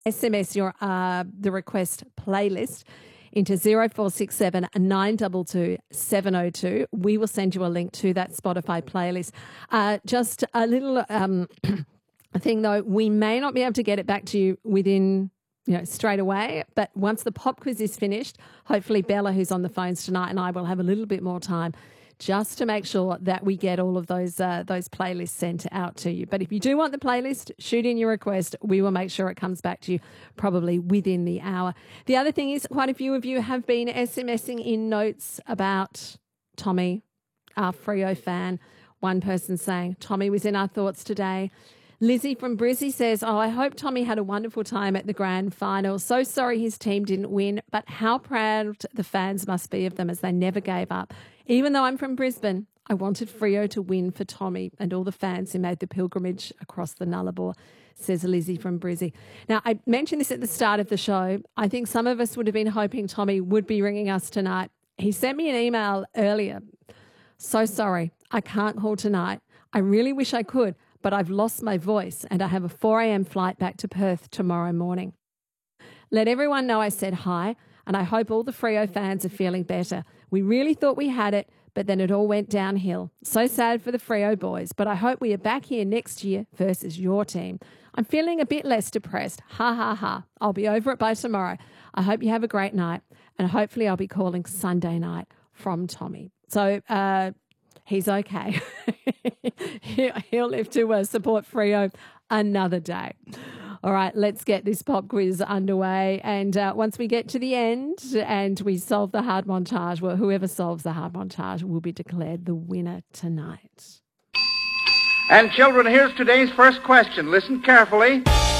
SMS your the request playlist into 0467 922 702. We will send you a link to that Spotify playlist. Just a little thing though, we may not be able to get it back to you within straight away, but once the pop quiz is finished, hopefully Bella, who's on the phones tonight, and I will have a little bit more time just to make sure that we get all of those playlists sent out to you. But if you do want the playlist, shoot in your request. We will make sure it comes back to you probably within the hour. The other thing is quite a few of you have been SMSing in notes about Tommy, our Freo fan. One person saying, Tommy was in our thoughts today. Lizzie from Brizzy says, I hope Tommy had a wonderful time at the grand final. So sorry his team didn't win, but how proud the fans must be of them as they never gave up. Even though I'm from Brisbane, I wanted Freo to win for Tommy and all the fans who made the pilgrimage across the Nullarbor, says Lizzie from Brizzy. Now, I mentioned this at the start of the show. I think some of us would have been hoping Tommy would be ringing us tonight. He sent me an email earlier. So sorry, I can't call tonight. I really wish I could, but I've lost my voice and I have a 4 a.m. flight back to Perth tomorrow morning. Let everyone know I said hi, and I hope all the Freo fans are feeling better. We really thought we had it, but then it all went downhill. So sad for the Freo boys, but I hope we are back here next year versus your team. I'm feeling a bit less depressed. Ha, ha, ha. I'll be over it by tomorrow. I hope you have a great night, and hopefully I'll be calling Sunday night from Tommy. So, he's okay. He'll live to support Freo another day. All right, let's get this pop quiz underway. And once we get to the end and we solve the hard montage, well, whoever solves the hard montage will be declared the winner tonight. And children, here's today's first question. Listen carefully.